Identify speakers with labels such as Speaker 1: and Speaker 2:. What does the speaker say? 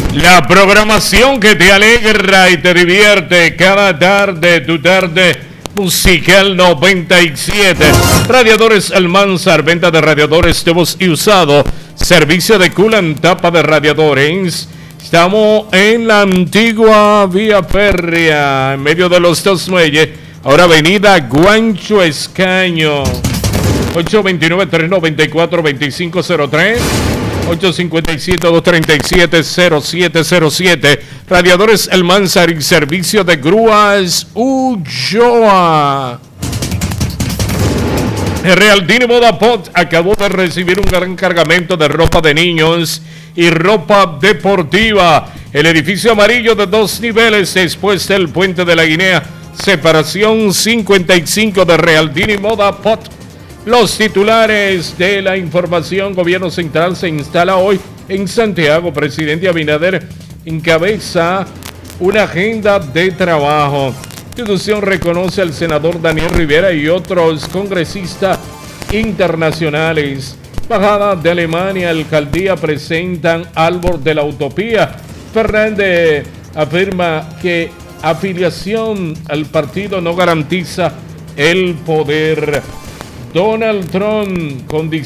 Speaker 1: La programación que te alegra y te divierte cada tarde, tu tarde musical 97. Radiadores Almanzar, venta de radiadores nuevos y usado. Servicio de coolant, tapa de radiadores. Estamos en la antigua vía férrea, en medio de los dos muelles. Ahora avenida Guancho Escaño. 829-394-2503. 857-237-0707. Radiadores Almanzar y servicio de grúas Ulloa. Realdini Moda Pot acabó de recibir un gran cargamento de ropa de niños y ropa deportiva. El edificio amarillo de 2 niveles después del Puente de la Guinea. Separación 55 de Realdini Moda Pot. Los titulares de la información. Gobierno central se instala hoy en Santiago. Presidente Abinader encabeza una agenda de trabajo. Institución reconoce al senador Daniel Rivera y otros congresistas internacionales. Embajada de Alemania, alcaldía presentan árbol de la utopía. Fernández afirma que afiliación al partido no garantiza el poder. Donald Trump condiciona